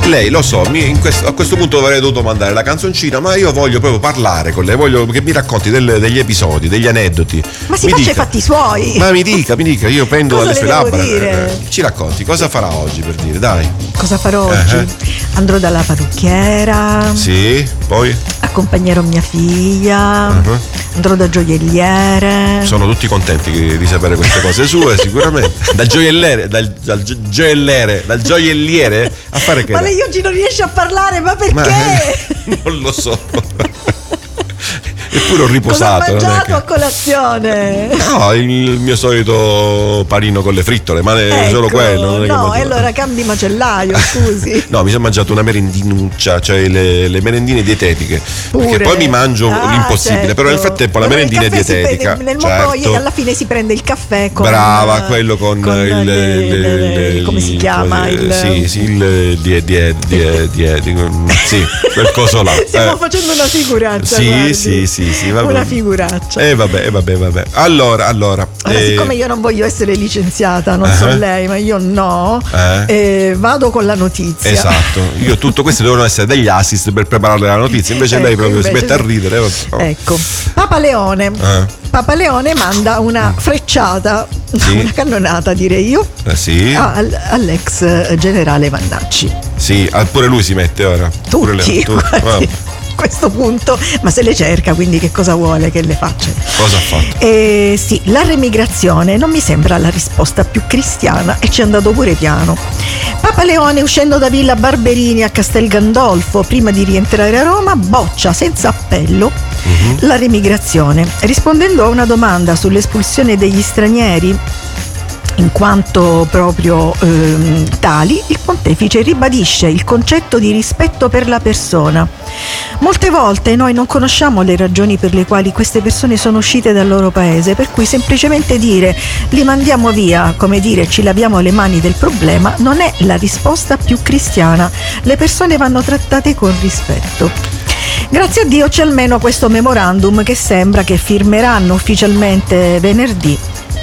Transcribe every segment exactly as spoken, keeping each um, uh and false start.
lei lo so, mi, in questo, a questo punto avrei dovuto mandare la canzoncina, ma io voglio proprio parlare con lei, voglio che mi racconti del, degli episodi, degli aneddoti. Ma si mi faccia dica, i fatti suoi. Ma mi dica, mi dica, io prendo Cosa dalle sue le devo labbra. dire? Ci racconti, cosa farà oggi, per dire, dai. Cosa farò oggi? Uh-huh. Andrò dalla parrucchiera. Sì, poi? Accompagnerò mia figlia. Uh-huh. Andrò da gioielliere. Sono tutti contenti di sapere queste cose sue, sicuramente. Dal gioielliere, dal, dal gioielliere, dal gioielliere a fare che? Ma lei oggi non riesce a parlare, ma perché? Ma, non lo so. Eppure ho riposato. Cosa ha mangiato che... a colazione? No, il mio solito panino con le frittole, ma è ecco, solo quello. Non è no, che e allora cambi macellaio, scusi. No, mi sono mangiato una merendinuccia, cioè le, le merendine dietetiche. Pure. Perché poi mi mangio ah, l'impossibile, certo. però nel frattempo la però merendina è dietetica. Prende, nel certo. Poi alla fine si prende il caffè con. Brava, quello con, con il, le, il, le, il come si chiama? il, il, sì, sì, il die, die, die, die, die, sì, quel coso là. Stiamo eh. facendo una figuraccia. Sì, guardi. sì, sì, sì, vabbè. Una figuraccia. Eh vabbè, eh, vabbè, vabbè. Allora, allora. Allora, eh... siccome io non voglio essere licenziata, non uh-huh. so lei, ma io no, eh? Eh, vado con la notizia. Esatto, io tutto questo devono essere degli assist per preparare la notizia, invece ecco, lei proprio invece si mette a ridere. Oh. Ecco, Papa Leone. Eh. Papa Leone manda una frecciata, sì. una cannonata direi io, eh, sì. all'ex generale Vannacci. Sì, pure lui si mette ora. Tutti, pure le, tu, a questo punto, ma se le cerca, quindi che cosa vuole che le faccia? Cosa ha fatto? Eh, sì, la remigrazione non mi sembra la risposta più cristiana e ci è andato pure piano. Papa Leone, uscendo da Villa Barberini a Castel Gandolfo prima di rientrare a Roma, boccia senza appello uh-huh. la remigrazione, rispondendo a una domanda sull'espulsione degli stranieri in quanto proprio ehm, tali. Il pontefice ribadisce il concetto di rispetto per la persona. Molte volte noi non conosciamo le ragioni per le quali queste persone sono uscite dal loro paese, per cui semplicemente dire li mandiamo via, come dire ci laviamo le mani del problema, non è la risposta più cristiana. Le persone vanno trattate con rispetto. Grazie a Dio c'è almeno questo memorandum che sembra che firmeranno ufficialmente venerdì.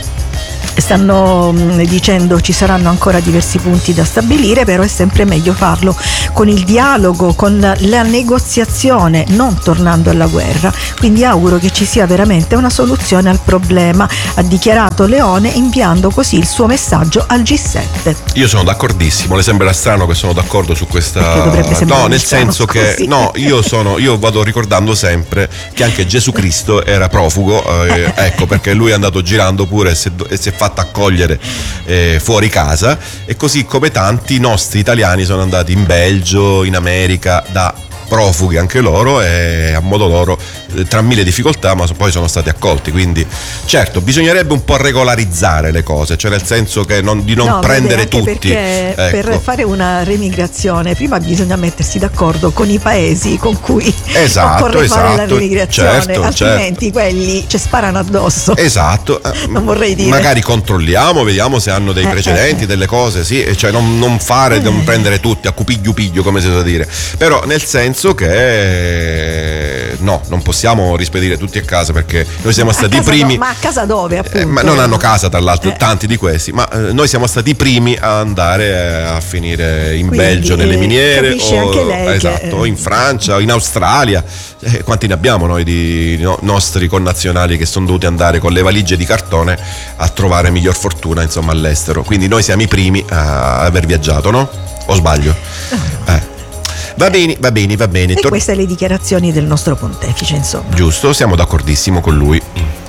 Stanno mh, dicendo ci saranno ancora diversi punti da stabilire, però è sempre meglio farlo con il dialogo, con la negoziazione, non tornando alla guerra. Quindi auguro che ci sia veramente una soluzione al problema, ha dichiarato Leone, inviando così il suo messaggio al G sette. Io sono d'accordissimo, le sembrerà strano che sono d'accordo su questa. Perché dovrebbe sembrare no, nel strano, senso che scusi. no, io sono io vado ricordando sempre che anche Gesù Cristo era profugo, eh, ecco, perché lui è andato girando pure e si è, si è fatto accogliere eh, fuori casa, e così come tanti nostri italiani sono andati in Belgio, in America da profughi anche loro, e a modo loro, tra mille difficoltà, ma poi sono stati accolti. Quindi certo bisognerebbe un po' regolarizzare le cose, cioè nel senso che non, di non no, prendere anche tutti, perché ecco. Per fare una remigrazione prima bisogna mettersi d'accordo con i paesi con cui esatto, occorre esatto, fare la remigrazione, certo, altrimenti certo. quelli ci sparano addosso. Esatto, non vorrei dire. Magari controlliamo, vediamo se hanno dei eh, precedenti, eh. delle cose, sì, cioè non, non fare, eh. non prendere tutti a cupiglio piglio, come si usa dire, però nel senso che no, non possiamo rispedire tutti a casa, perché noi siamo a stati i casa primi. Do, ma a casa dove appunto? Eh, ma non hanno casa, tra l'altro, eh. tanti di questi, ma eh, noi siamo stati i primi a andare a finire in Quindi, Belgio nelle eh, miniere, capisce o, anche lei esatto, che, o in Francia, o in Australia. Eh, quanti ne abbiamo noi di no, nostri connazionali che sono dovuti andare con le valigie di cartone a trovare miglior fortuna, insomma, all'estero. Quindi noi siamo i primi a aver viaggiato, no? O sbaglio? Eh. Va bene, va bene, va bene. E Tor- queste le dichiarazioni del nostro pontefice, insomma. Giusto, siamo d'accordissimo con lui.